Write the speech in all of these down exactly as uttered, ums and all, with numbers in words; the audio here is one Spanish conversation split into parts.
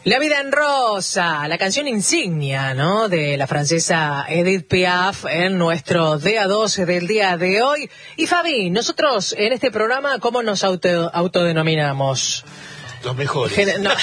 La vida en rosa, la canción insignia, ¿no?, de la francesa Edith Piaf en nuestro D A doce del día de hoy. Y Fabi, nosotros en este programa, ¿cómo nos auto, autodenominamos? Los mejores. Gen- no.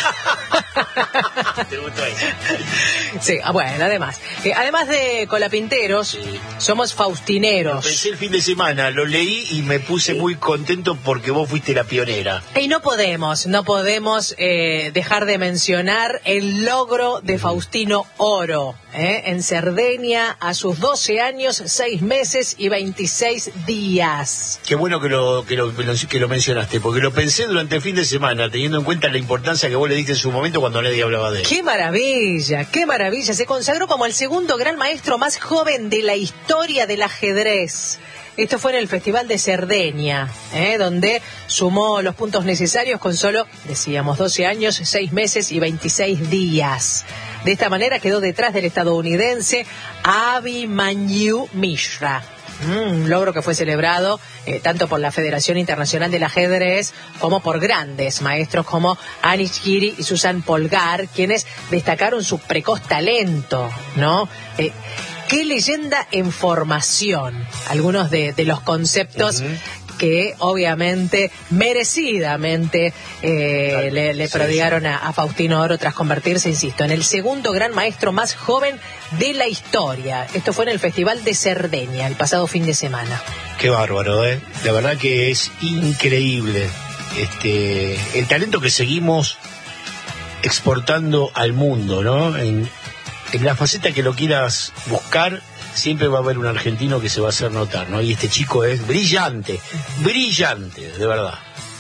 ¿Te gustó eso? Sí, bueno, además. Eh, además de colapinteros, Sí. somos Lo faustineros. pensé el fin de semana, lo leí y me puse muy contento porque vos fuiste la pionera. Y no podemos, no podemos eh, dejar de mencionar el logro de Faustino Oro, ¿eh? En Cerdeña, a sus doce años, seis meses y veintiséis días. Qué bueno que lo, que lo, que lo mencionaste, porque lo pensé durante el fin de semana, teniendo en cuenta la importancia que vos le diste en su momento cuando nadie hablaba de él. ¡Qué maravilla! ¡Qué maravilla! Se consagró como el segundo gran maestro más joven de la historia del ajedrez. Esto fue en el Festival de Cerdeña, ¿eh? Donde sumó los puntos necesarios con solo, decíamos, doce años, seis meses y veintiséis días. De esta manera quedó detrás del estadounidense Abhimanyu Mishra. Un logro que fue celebrado eh, tanto por la Federación Internacional del Ajedrez como por grandes maestros como Anish Giri y Susan Polgar, quienes destacaron su precoz talento, ¿no? Eh, ¡Qué leyenda en formación! Algunos de, de los conceptos uh-huh. que obviamente, merecidamente, eh, claro, le, le sí, prodigaron sí. A, a Faustino Oro tras convertirse, insisto, en el segundo gran maestro más joven de la historia. Esto fue en el Festival de Cerdeña, el pasado fin de semana. Qué bárbaro, ¿eh? La verdad que es increíble este el talento que seguimos exportando al mundo, ¿no? En, en la faceta que lo quieras buscar, siempre va a haber un argentino que se va a hacer notar, ¿no? Y este chico es brillante, brillante, de verdad.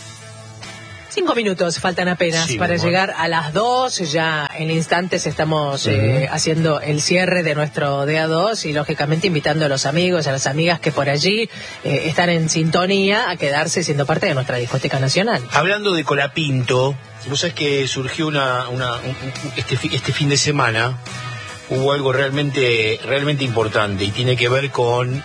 Cinco minutos faltan apenas sí, para llegar a las dos. Ya en instantes estamos uh-huh. eh, haciendo el cierre de nuestro D A dos y lógicamente invitando a los amigos, a las amigas que por allí eh, están en sintonía a quedarse siendo parte de nuestra discoteca nacional. Hablando de Colapinto, vos sabés que surgió una, una un, este, este fin de semana. Hubo algo realmente, realmente importante y tiene que ver con,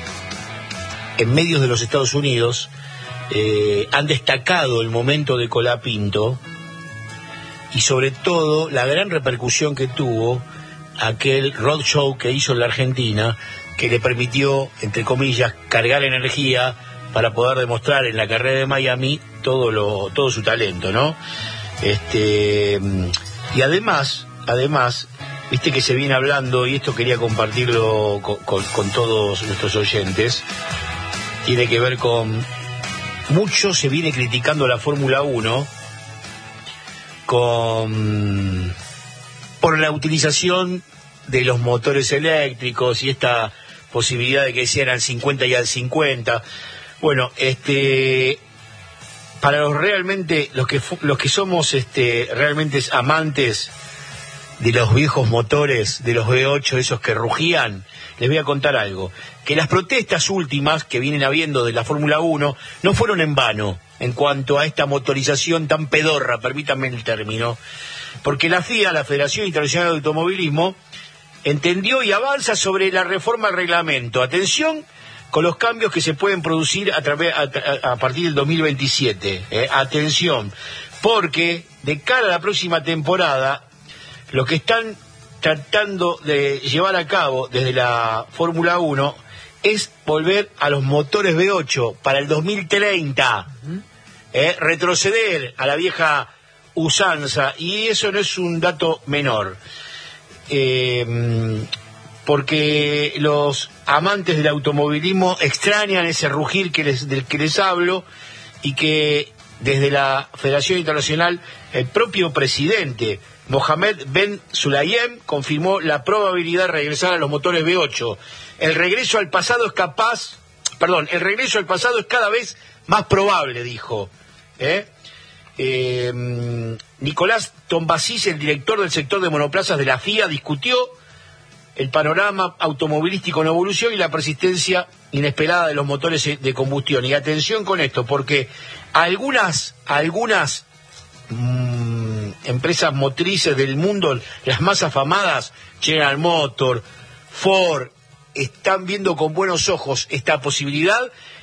en medios de los Estados Unidos, eh, han destacado el momento de Colapinto y sobre todo la gran repercusión que tuvo aquel roadshow que hizo en la Argentina, que le permitió, entre comillas, cargar energía para poder demostrar en la carrera de Miami todo lo, todo su talento, ¿no? Este, y además, además, viste que se viene hablando, y esto quería compartirlo con, con, con todos nuestros oyentes, tiene que ver con, mucho se viene criticando la Fórmula uno con por la utilización de los motores eléctricos y esta posibilidad de que sean al cincuenta y al cincuenta. Bueno, este para los realmente los que los que somos este realmente amantes de los viejos motores, de los V ocho, esos que rugían, les voy a contar algo. Que las protestas últimas que vienen habiendo de la Fórmula uno no fueron en vano en cuanto a esta motorización tan pedorra, permítanme el término, porque la F I A, la Federación Internacional de Automovilismo, entendió y avanza sobre la reforma al reglamento. Atención con los cambios que se pueden producir a, través, a, a partir del dos mil veintisiete. Eh, atención, porque de cara a la próxima temporada, lo que están tratando de llevar a cabo desde la Fórmula uno es volver a los motores V ocho para el dos mil treinta, eh, retroceder a la vieja usanza, y eso no es un dato menor, eh, porque los amantes del automovilismo extrañan ese rugir que les, del que les hablo, y que desde la Federación Internacional el propio presidente Mohammed Ben Sulayem confirmó la probabilidad de regresar a los motores V ocho. El regreso al pasado es capaz, perdón, el regreso al pasado es cada vez más probable, dijo. ¿Eh? Eh, Nicolás Tombasís, el director del sector de monoplazas de la F I A, discutió el panorama automovilístico en evolución y la persistencia inesperada de los motores de combustión. Y atención con esto, porque algunas, algunas mmm, empresas motrices del mundo, las más afamadas, General Motors, Ford, están viendo con buenos ojos esta posibilidad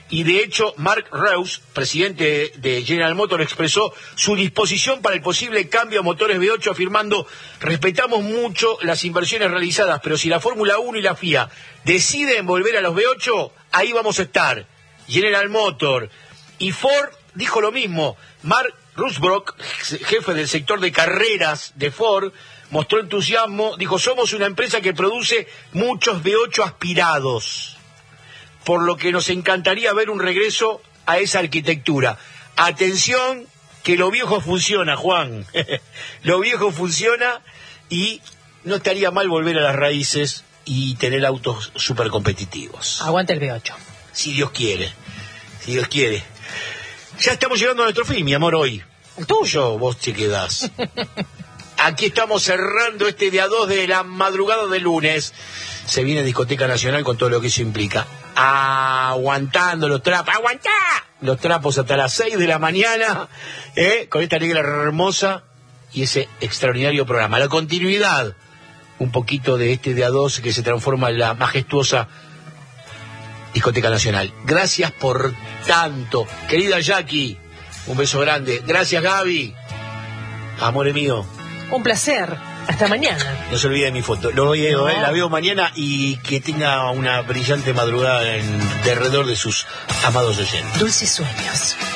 y de hecho Mark Reuss, presidente de General Motors, expresó su disposición para el posible cambio a motores V ocho, afirmando: respetamos mucho las inversiones realizadas, pero si la Fórmula uno y la F I A deciden volver a los V ocho, ahí vamos a estar. General Motors y Ford dijo lo mismo. Mark Rusbrook, jefe del sector de carreras de Ford, mostró entusiasmo, dijo: somos una empresa que produce muchos V ocho aspirados, por lo que nos encantaría ver un regreso a esa arquitectura. Atención, que lo viejo funciona, Juan. Lo viejo funciona y no estaría mal volver a las raíces y tener autos súper competitivos. Aguante el V ocho. Si Dios quiere, si Dios quiere. Ya estamos llegando a nuestro fin, mi amor, hoy. ¿El tuyo? Vos te quedás. Aquí estamos cerrando este día dos de la madrugada del lunes. Se viene Discoteca Nacional con todo lo que eso implica. Aguantando los trapos, ¡aguantá! Los trapos hasta las seis de la mañana, ¿eh? Con esta negra hermosa y ese extraordinario programa. La continuidad, un poquito de este día dos que se transforma en la majestuosa Discoteca Nacional. Gracias por tanto. Querida Jackie, un beso grande. Gracias, Gaby. Amor mío. Un placer. Hasta mañana. No se olvide de mi foto. Lo veo, No. eh, la veo mañana y que tenga una brillante madrugada en derredor de sus amados oyentes. Dulces sueños.